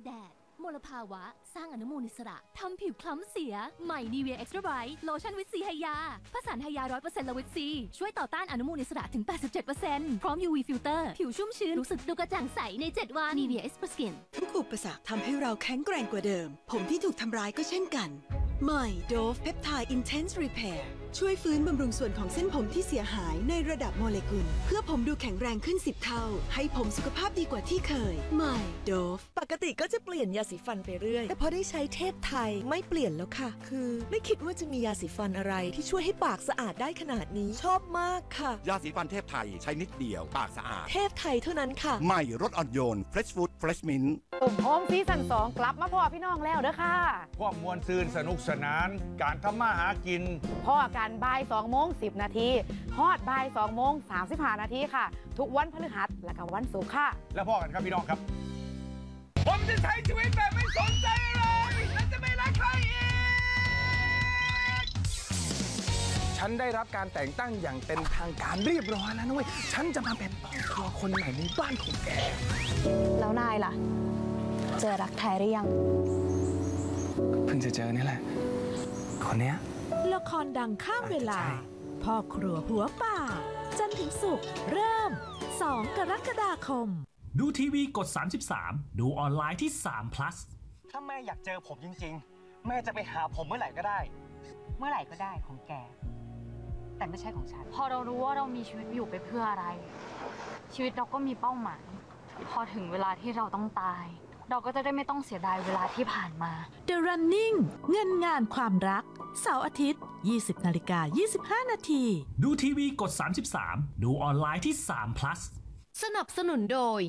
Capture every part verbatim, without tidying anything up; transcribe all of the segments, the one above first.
แดดมลภาวะสร้างอนุมูลอิสระทำผิวคล้ำเสียใหม่ Nivea Extra Bright โลชั่นวิตซีไฮยาผสานไฮยา ร้อยเปอร์เซ็นต์ และวิตซีช่วยต่อต้านอนุมูลอิสระถึง แปดสิบเจ็ดเปอร์เซ็นต์ พร้อม ยู วี ฟิลเตอร์ผิวชุ่มชื้นรู้สึกดูกระจ่างใสในเจ็ดวัน Nivea Extra Skin ทุกอุปสรรคทำให้เราแข็งแกร่งกว่าเดิมผมที่ถูกทำร้ายก็เช่นกันใหม่ Dove Peptide Intense Repair ช่วยฟื้นบำรุงส่วนของเส้นผมที่เสียหายในระดับโมเลกุลเพื่อผมดูแข็งแรงขึ้นสิบเท่าให้ผมสุขภาพดีกว่าที่เคยใหม่ Dove ปกติก็จะเปลี่ยนยาสีฟันไปเรื่อยแต่พอได้ใช้เทพไทยไม่เปลี่ยนแล้วค่ะคือไม่คิดว่าจะมียาสีฟันอะไรที่ช่วยให้ปากสะอาดได้ขนาดนี้ชอบมากค่ะยาสีฟันเทพไทยใช้นิดเดียวปากสะอาดเทพไทยเท่านั้นค่ะใหม่รสอ่อนโยน Fresh Food Fresh Mint ตุ่มโฮมซีซั่นสองกลับมาพ่อพี่น้องแล้วเด้อค่ะพวกมวลซืนสนุกสนานการทำมาหากินพ่อการบ่ายสองโมงสิบนาทีฮอดบ่ายสองโมงสามสิบห้านาทีค่ะทุกวันพฤหัสและก็วันศุกร์ค่ะแล้วพ่อกันครับพี่น้องครับผมจะใช้ชีวิตแบบไม่สนใจอะไรและจะไม่รักใครอีกฉันได้รับการแต่งตั้งอย่างเป็นทางการเรียบร้อยแล้วนะเว้ยฉันจะมาเป็นครัวคนใหม่ในบ้านของแกแล้วนายล่ะเจอรักแท้หรือยังเพิ่งจะเจอนี่แหละคนเนี้ยละครดังข้ามเวลาพ่อครัวหัวป่าจันทร์ถึงศุกร์เริ่มสองกรกฎาคมดูทีวีกดสามสิบสามดูออนไลน์ที่สาม plus ถ้าแม่อยากเจอผมจริงๆแม่จะไปหาผมเมื่อไหร่ก็ได้เมื่อไหร่ก็ได้ของแกแต่ไม่ใช่ของฉันพอเรารู้ว่าเรามีชีวิตอยู่ไปเพื่ออะไรชีวิตเราก็มีเป้าหมายพอถึงเวลาที่เราต้องตายเราก็จะได้ไม่ต้องเสียดายเวลาที่ผ่านมา The Running เงินงานความรักเสาร์อาทิตย์ ยี่สิบนาฬิกายี่สิบห้านาทีดูทีวีกดสามสิบสามดูออนไลน์ที่สาม plus สนับสนุนโดย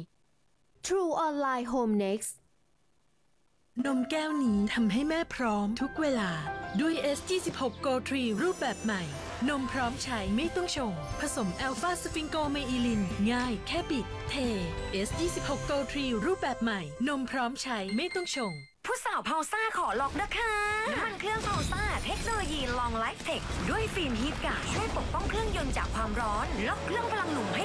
True Online Home Next นมแก้วนี้ทำให้แม่พร้อมทุกเวลาด้วย เอส ยี่สิบหก Go ทรี รูปแบบใหม่นมพร้อมใช้ไม่ต้องชงผสมแอลฟาสฟิงโกเมอิลินง่ายแค่บิดเท เอส ยี่สิบหก Go ทรี รูปแบบใหม่นมพร้อมใช้ไม่ต้องชงผู้สาวเผาซ่าขอล็อกนะคะน้ำมันเครื่องเผาซ่าเทคโนโลยีลองไลฟ์เทคด้วยฟิล์มฮีทกาช่วยปกป้องเครื่องยนต์จากความร้อนล็อกเครื่องพลังหนุ่มให้